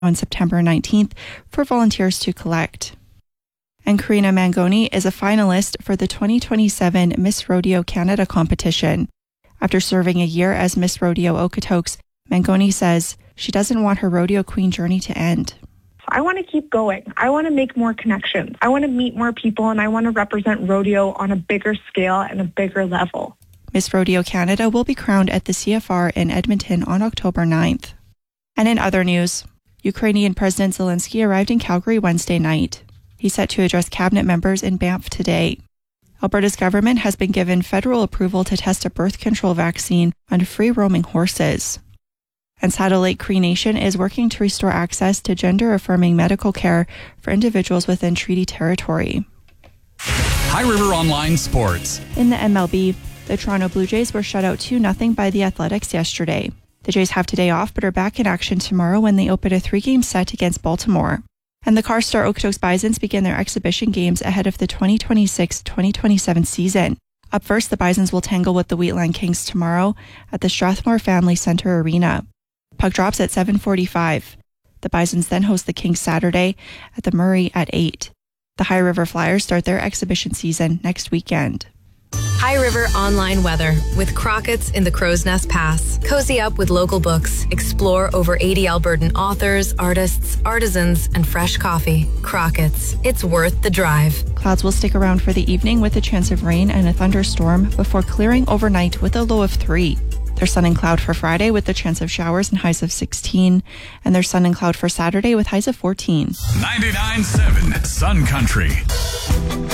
on September 19th for volunteers to collect. And Karina Mangoni is a finalist for the 2027 Miss Rodeo Canada competition. After serving a year as Miss Rodeo Okotoks, Mangoni says she doesn't want her rodeo queen journey to end. I want to keep going. I want to make more connections. I want to meet more people, and I want to represent rodeo on a bigger scale and a bigger level. Miss Rodeo Canada will be crowned at the CFR in Edmonton on October 9th. And in other news, Ukrainian President Zelensky arrived in Calgary Wednesday night. He's set to address cabinet members in Banff today. Alberta's government has been given federal approval to test a birth control vaccine on free-roaming horses. And Saddle Lake Cree Nation is working to restore access to gender-affirming medical care for individuals within treaty territory. High River Online Sports. In the MLB, the Toronto Blue Jays were shut out 2-0 by the Athletics yesterday. The Jays have today off but are back in action tomorrow when they open a 3-game set against Baltimore. And the Carstar Okotoks Bisons begin their exhibition games ahead of the 2026-2027 season. Up first, the Bisons will tangle with the Wheatland Kings tomorrow at the Strathmore Family Centre Arena. Puck drops at 7:45. The Bisons then host the Kings Saturday at the Murray at 8. The High River Flyers start their exhibition season next weekend. High River Online Weather with Crockett's in the Crow's Nest Pass. Cozy up with local books. Explore over 80 Albertan authors, artists, artisans, and fresh coffee. Crockett's. It's worth the drive. Clouds will stick around for the evening with a chance of rain and a thunderstorm before clearing overnight with a low of 3. There's sun and cloud for Friday with the chance of showers and highs of 16. And there's sun and cloud for Saturday with highs of 14. 99.7 Sun Country.